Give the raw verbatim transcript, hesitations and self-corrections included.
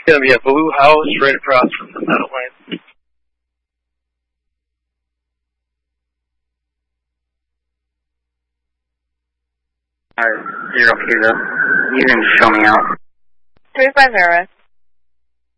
Gonna be a blue house right across from the metal line. Alright, zero Kilo. You can show me out. three five zero.